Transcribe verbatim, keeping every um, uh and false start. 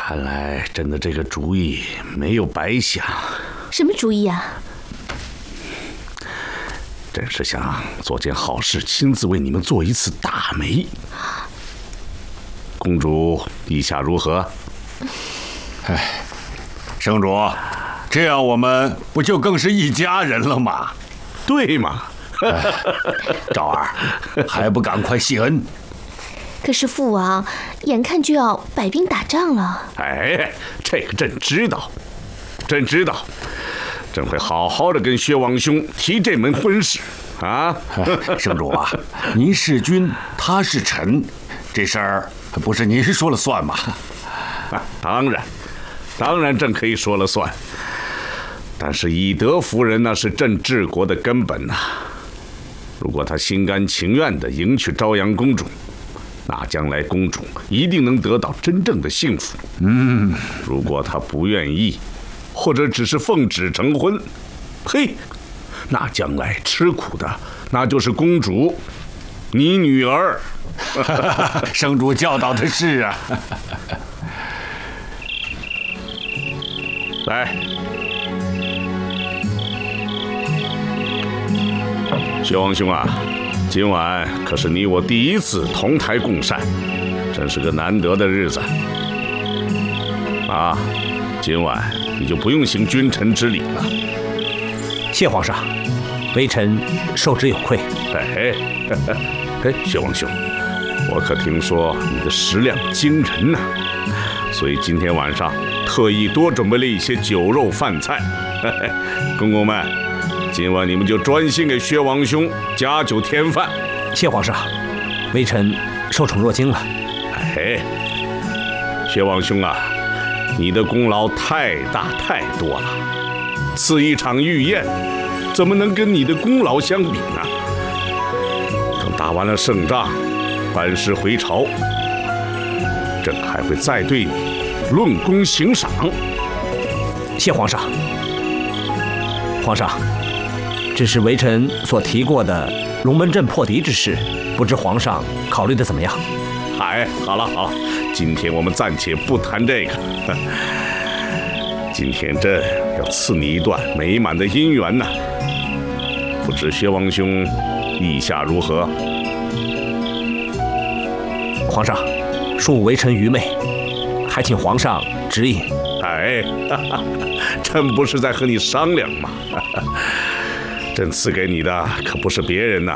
看来朕的这个主意没有白想。 什么主意啊？ 朕是想做件好事，亲自为你们做一次大媒。公主意下如何？ 哎，圣主，这样我们不就更是一家人了吗？ 对嘛？ 哎，昭儿，还不赶快谢恩？ 可是父王，眼看就要摆兵打仗了。 哎，这个朕知道，朕知道，朕会好好的跟薛王兄提这门婚事啊。 圣主啊，您是君，他是臣，这事儿不是您说了算吗？ 啊，当然，当然朕可以说了算。但是以德服人那是朕治国的根本呐、啊。如果他心甘情愿地迎娶朝阳公主，那将来公主一定能得到真正的幸福。 嗯， 如果他不愿意，或者只是奉旨成婚，嘿，那将来吃苦的那就是公主，你女儿。 圣主教导的是啊。 来，薛王兄啊，今晚可是你我第一次同台共膳，真是个难得的日子啊！今晚你就不用行君臣之礼了。 谢皇上，微臣受之有愧。 哎，哎，薛王兄，我可听说你的食量惊人呐、啊，所以今天晚上特意多准备了一些酒肉饭菜。公公们，今晚你们就专心给薛王兄加酒添饭。 谢皇上，微臣受宠若惊了。 哎，薛王兄啊，你的功劳太大太多了，此一场御宴怎么能跟你的功劳相比呢？等打完了胜仗，班师回朝，朕还会再对你论功行赏。 谢皇上。皇上，这是微臣所提过的龙门阵破敌之事，不知皇上考虑的怎么样？ 哎，好了好了，今天我们暂且不谈这个。今天朕要赐你一段美满的姻缘呢，不知薛王兄意下如何？ 皇上，恕微臣愚昧，还请皇上指引。 哎，哈哈，朕不是在和你商量吗？朕赐给你的可不是别人呐、